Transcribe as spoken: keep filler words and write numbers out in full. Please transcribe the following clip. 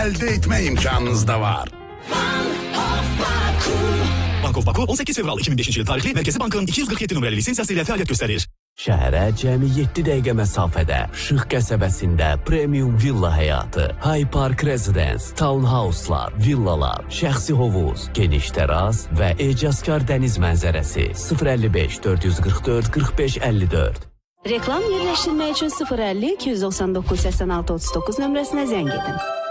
elde etme imkanınız da var. Bank of Baku on sekiz fevral iki min beşinci yıl tarixli Mərkəzi Bankın iki yüz qırx yeddi nömrəli lisensiyası ilə fəaliyyət göstərir. Şəhərə cəmi yeddi dəqiqə məsafədə Şıx qəsəbəsində premium villa həyatı, High Park Residence, townhouse'lar, villalar, şəxsi hovuz, geniş təraz və ecazkar dəniz mənzərəsi. sıfır əlli beş dörd yüz qırx dörd qırx beş əlli dörd. Reklam yerləşdirmək üçün sıfır əlli iki yüz doxsan doqquz səksən altı otuz doqquz nömrəsinə zəng edin.